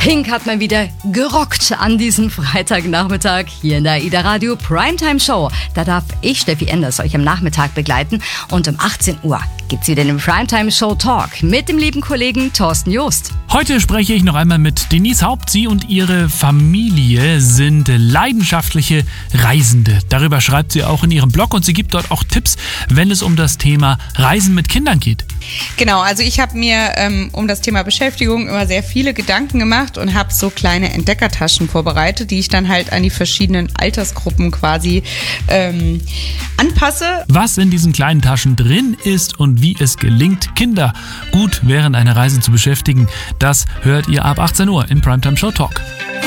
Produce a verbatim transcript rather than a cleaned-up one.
Pink hat mal wieder gerockt an diesem Freitagnachmittag hier in der AIDA Radio Primetime Show. Da darf ich, Steffi Enders, euch am Nachmittag begleiten und um achtzehn Uhr gibt's wieder den Primetime Show Talk mit dem lieben Kollegen Thorsten Joost. Heute spreche ich noch einmal mit Denise Haupt. Sie und ihre Familie sind leidenschaftliche Reisende. Darüber schreibt sie auch in ihrem Blog und sie gibt dort auch Tipps, wenn es um das Thema Reisen mit Kindern geht. Genau, also ich habe mir ähm, um das Thema Beschäftigung immer sehr viele Gedanken gemacht und habe so kleine Entdeckertaschen vorbereitet, die ich dann halt an die verschiedenen Altersgruppen quasi ähm, anpasse. Was in diesen kleinen Taschen drin ist und wie es gelingt, Kinder gut während einer Reise zu beschäftigen, das hört ihr ab achtzehn Uhr im Primetime Show Talk.